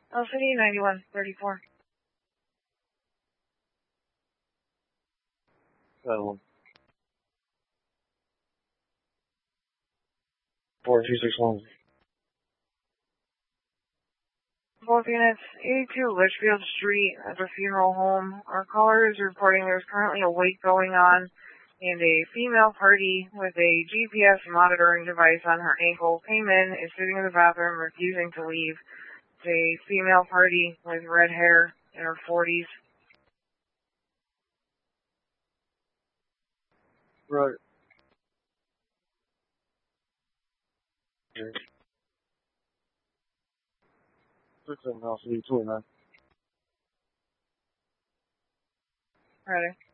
City 9134. 4261. Both units, 82 Litchfield Street at the funeral home. Our caller is reporting there's currently a wake going on and a female party with a GPS monitoring device on her ankle came in, is sitting in the bathroom, refusing to leave. It's a female party with red hair in her 40s. Right. Okay. 6 City 29. Ready?